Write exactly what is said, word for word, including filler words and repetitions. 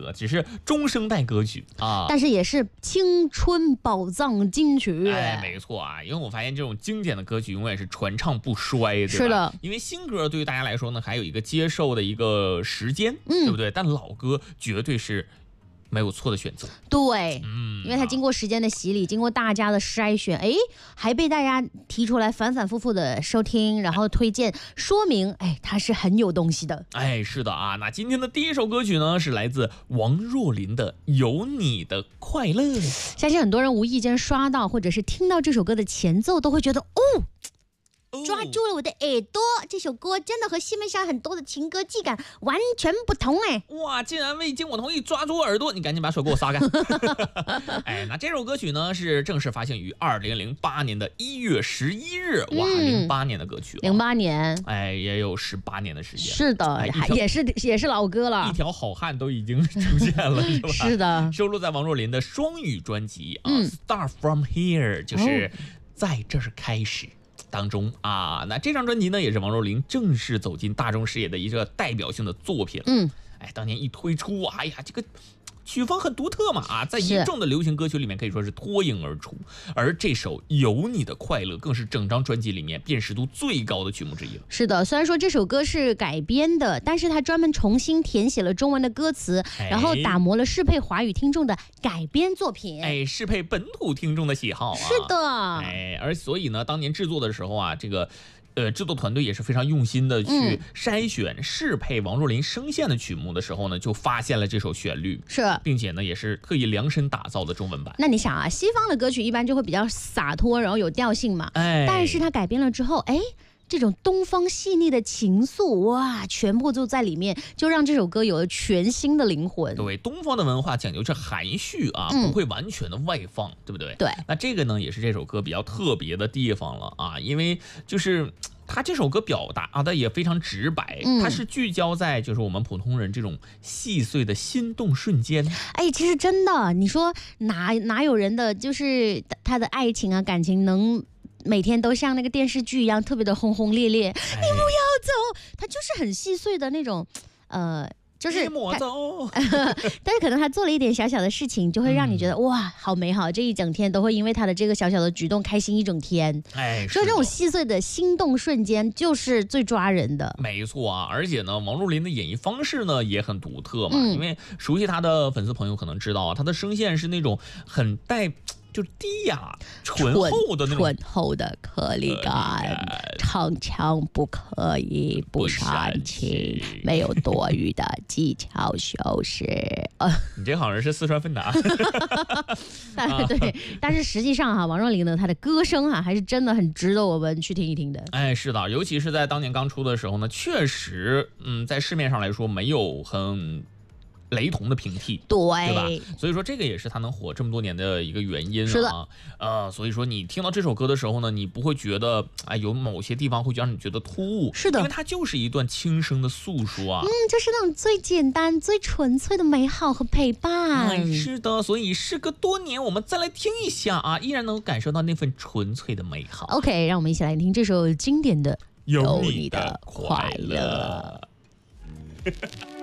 歌，只是中生代歌曲啊， 但是也是青春宝藏金曲。 哎，没错啊，因为我发现这种经典的歌曲永远是传唱不衰，对吧？ 是的， 因为新歌对于大家来说呢，还有一个接受的一个时间， 嗯， 对不对？但老歌绝对是没有错的选择。 对， 嗯， 因为它经过时间的洗礼，经过大家的筛选，哎，还被大家提出来反反复复的收听，然后推荐，说明哎，它是很有东西的。 哎，是的啊，那今天的第一首歌曲呢，是来自王若琳的《有你的快乐》。 相信很多人无意间刷到或者是听到这首歌的前奏，都会觉得哦。抓住了我的耳朵，这首歌真的和市面上很多的情歌质感完全不同哎！ 哇，竟然未经我同意抓住我耳朵，你赶紧把手给我撒开！哎，那这首歌曲呢是正式发行于二零零八年的一月十一日，哇，零八、嗯、年的歌曲、哦， 零八年， 哎，也有十八年的时间。 是的，哎、还也是也是老歌了， 一条好汉都已经出现了，是吧？ 是的， 收录在王若琳的双语专辑啊、嗯、，Start from Here， 就是在这儿开始。当中啊，那这张专辑呢，也是王若琳正式走进大众视野的一个代表性的作品。 嗯， 哎，当年一推出，哎呀，这个曲风很独特嘛啊，在一众的流行歌曲里面可以说是脱颖而出。而这首《有你的快乐》更是整张专辑里面辨识度最高的曲目之一了。 是的，虽然说这首歌是改编的，但是他专门重新填写了中文的歌词， 哎、 然后打磨了适配华语听众的改编作品。 哎，适配本土听众的喜好啊。 是的， 哎，而所以呢，当年制作的时候啊，这个。呃，制作团队也是非常用心的去筛选适配王若琳声线的曲目的时候呢，就发现了这首旋律， 是， 并且呢，也是特意量身打造的中文版。 那你想啊，西方的歌曲一般就会比较洒脱，然后有调性嘛， 哎， 但是它改编了之后，哎。这种东方细腻的情愫，哇，全部都在里面，就让这首歌有了全新的灵魂。 对，东方的文化讲究是含蓄啊，嗯、不会完全的外放，对不对？ 对。 那这个呢，也是这首歌比较特别的地方了啊，因为就是他这首歌表达的也非常直白，嗯、它是聚焦在就是我们普通人这种细碎的心动瞬间。 哎，其实真的，你说哪哪有人的就是他的爱情啊感情能。每天都像那个电视剧一样特别的轰轰烈烈，哎、你不要走，他就是很细碎的那种，呃，就是你莫走， 但是可能他做了一点小小的事情，就会让你觉得、嗯、哇，好美好，这一整天都会因为他的这个小小的举动开心一整天。 哎， 所以这种细碎的心动瞬间就是最抓人的。 没错啊，而且呢，王若琳的演绎方式呢也很独特嘛，嗯、因为熟悉她的粉丝朋友可能知道啊，她的声线是那种很带。就低哑、醇厚的那种醇厚的颗粒感，唱腔不刻意、不煽情，没有多余的技巧修饰。呃， 你这好像是四川芬达。 对，但是实际上哈，王若琳呢，她的歌声哈，还是真的很值得我们去听一听的。 哎，是的，尤其是在当年刚出的时候呢，确实，嗯，在市面上来说没有很。雷同的平替， 对， 对吧？所以说这个也是他能火这么多年的一个原因啊。 是的， 呃，所以说你听到这首歌的时候呢，你不会觉得哎有某些地方会让你觉得突兀， 是的， 因为它就是一段轻声的诉说啊， 嗯，就是那种最简单、最纯粹的美好和陪伴。 哎，是的，所以时隔多年，我们再来听一下啊，依然能够感受到那份纯粹的美好。 OK， 让我们一起来听这首经典的《 有你的快乐》。